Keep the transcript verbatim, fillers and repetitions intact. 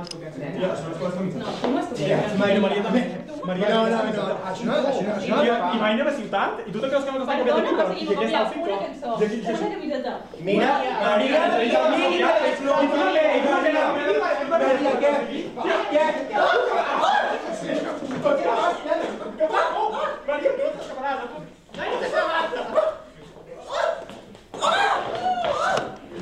mascotetes. Tia, això no és costa mitjana. No, tu m'escoltes. Maria també. Maria No, no, no, això no, això no, això no. I mai anem a ciutat? I tu te creus que m'estàs Perdona, copiant o sigui, i què mira, estàs fent? una cançó. Una camiseta. Mira, Maria, Maria, Maria, Maria, què? Què?